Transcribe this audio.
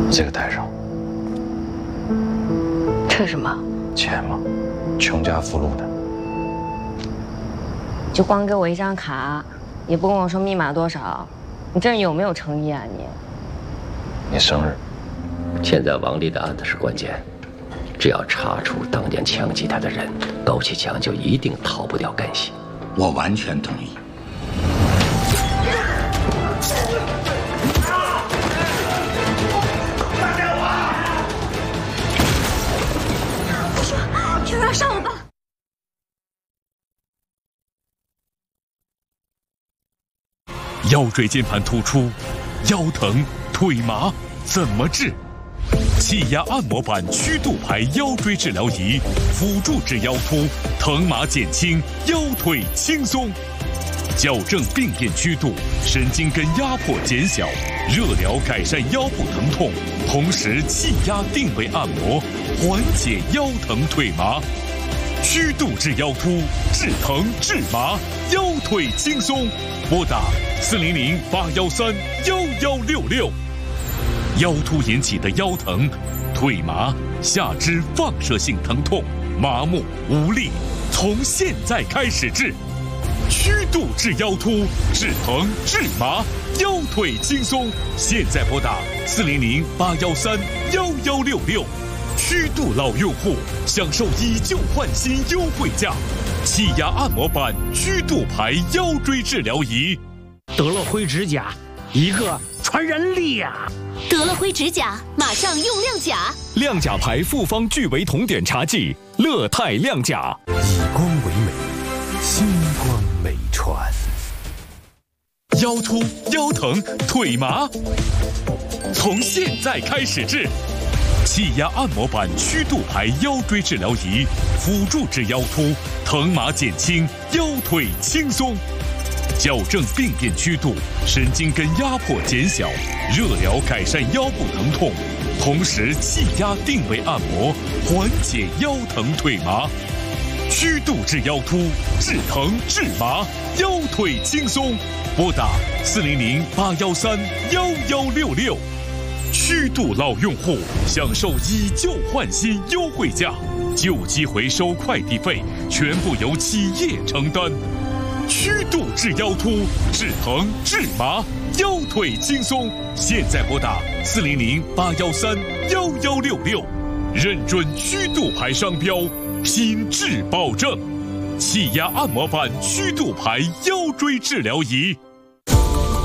这个带上。 这是什么？ 钱嘛，穷家附录的。 就光给我一张卡，也不跟我说密码多少，你这人有没有诚意啊你？ 你生日。 现在王丽的案子是关键，只要查出当年枪击他的人，高启强就一定逃不掉干系。 我完全同意。 全让上我吧！ 腰椎间盘突出，腰疼腿麻怎么治？气压按摩板曲度牌腰椎治疗仪，辅助治腰突，疼麻减轻，腰腿轻松。矫正病变曲度，神经根压迫减小，热疗改善腰部疼痛，同时气压定位按摩，缓解腰疼腿麻。曲度治腰突，治疼治麻，腰腿轻松。拨打400-813-1166。腰突引起的腰疼、腿麻、下肢放射性疼痛、麻木无力，从现在开始治。曲度治腰突，治疼治麻，腰腿轻松。现在拨打400-813-1166。曲度老用户享受以旧换新优惠价，气压按摩板曲度牌腰椎治疗仪。 得了灰指甲，一个传染力啊！ 得了灰指甲，马上用亮甲。 亮甲牌复方聚维酮碘茶剂，乐泰亮甲， 以光为美，星光美传。 腰突、腰疼、腿麻，从现在开始治。气压按摩板曲度牌腰椎治疗仪，辅助治腰突，疼麻减轻，腰腿轻松。矫正病变曲度，神经根压迫减小，热疗改善腰部疼痛，同时气压定位按摩，缓解腰疼腿麻。曲度治腰突，治疼治麻，腰腿轻松。拨打400-813-1166。曲度老用户享受以旧换新优惠价，旧机回收快递费全部由企业承担。曲度治腰突，治疼治麻，腰腿轻松。现在拨打400-813-1166，认准曲度牌商标，品质保证。气压按摩板曲度牌腰椎治疗仪。